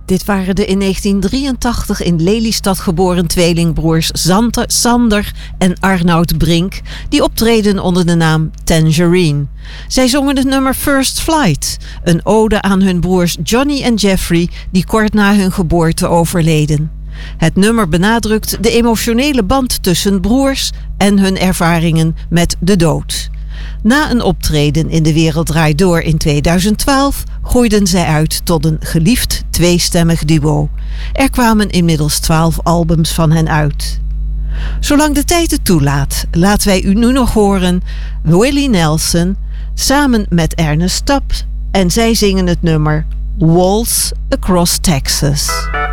Dit waren de in 1983 in Lelystad geboren tweelingbroers Sander en Arnoud Brink, die optreden onder de naam Tangerine. Zij zongen het nummer First Flight, een ode aan hun broers Johnny en Jeffrey, die kort na hun geboorte overleden. Het nummer benadrukt de emotionele band tussen broers en hun ervaringen met de dood. Na een optreden in De Wereld Draait Door in 2012 groeiden zij uit tot een geliefd tweestemmig duo. Er kwamen inmiddels 12 albums van hen uit. Zolang de tijd het toelaat, laten wij u nu nog horen Willie Nelson samen met Ernest Tubb en zij zingen het nummer Waltz Across Texas.